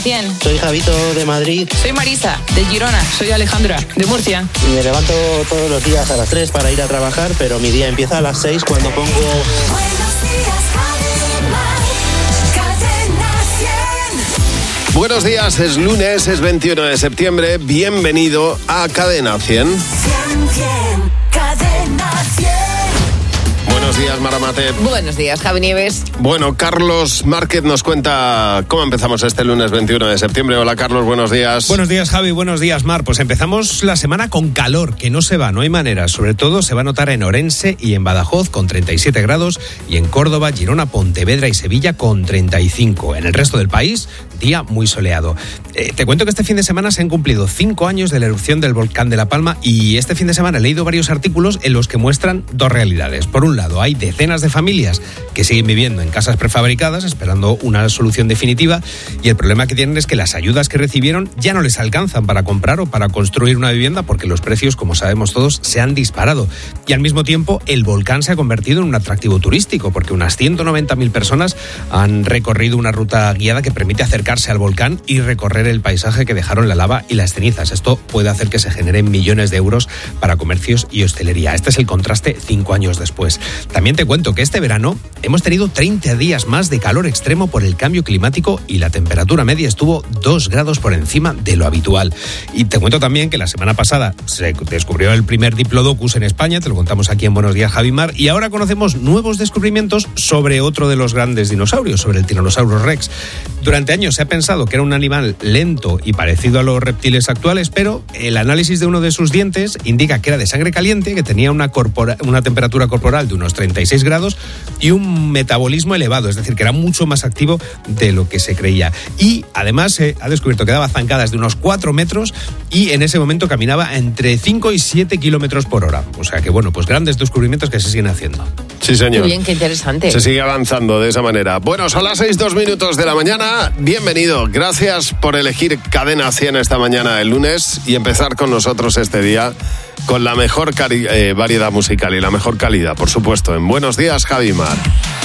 100. Soy Javito de Madrid. Soy Marisa, de Girona. Soy Alejandra, de Murcia. Me levanto todos los días a las 3 para ir a trabajar, pero mi día empieza a las 6 cuando pongo... Buenos días, es lunes, es 21 de septiembre. Bienvenido a Cadena 100. Cadena 100. Buenos días, Maramate. Buenos días, Javi Nieves. Bueno, Carlos Márquez nos cuenta cómo empezamos este lunes 21 de septiembre. Hola, Carlos, buenos días. Buenos días, Javi, buenos días, Mar. Pues empezamos la semana con calor, que no se va, no hay manera. Sobre todo se va a notar en Orense y en Badajoz con 37 grados y en Córdoba, Girona, Pontevedra y Sevilla con 35. En el resto del país, día muy soleado. Te cuento que este fin de semana se han cumplido 5 años de la erupción del volcán de La Palma y este fin de semana he leído varios artículos en los que muestran dos realidades. Por un lado, hay decenas de familias que siguen viviendo en casas prefabricadas esperando una solución definitiva y el problema que tienen es que las ayudas que recibieron ya no les alcanzan para comprar o para construir una vivienda porque los precios, como sabemos todos, se han disparado. Y al mismo tiempo, el volcán se ha convertido en un atractivo turístico porque unas 190.000 personas han recorrido una ruta guiada que permite acercarse al volcán y recorrer el paisaje que dejaron la lava y las cenizas. Esto puede hacer que se generen millones de euros para comercios y hostelería. Este es el contraste 5 años después. También te cuento que este verano hemos tenido 30 días más de calor extremo por el cambio climático y la temperatura media estuvo 2 grados por encima de lo habitual. Y te cuento también que la semana pasada se descubrió el primer Diplodocus en España, te lo contamos aquí en Buenos Días, Javimar, y ahora conocemos nuevos descubrimientos sobre otro de los grandes dinosaurios, sobre el Tyrannosaurus Rex. Durante años se ha pensado que era un animal lento y parecido a los reptiles actuales, pero el análisis de uno de sus dientes indica que era de sangre caliente, que tenía una temperatura corporal de unos 36 grados y un metabolismo elevado, es decir, que era mucho más activo de lo que se creía. Y además se ha descubierto que daba zancadas de unos 4 metros y en ese momento caminaba entre 5 y 7 kilómetros por hora. O sea que, bueno, pues grandes descubrimientos que se siguen haciendo. Sí, señor. Qué bien, qué interesante. Se sigue avanzando de esa manera. Bueno, son las 6:02 de la mañana. Bienvenido. Gracias por elegir Cadena 100 esta mañana, el lunes, y empezar con nosotros este día con la mejor variedad musical y la mejor calidad, por supuesto, en Buenos Días, Javimar.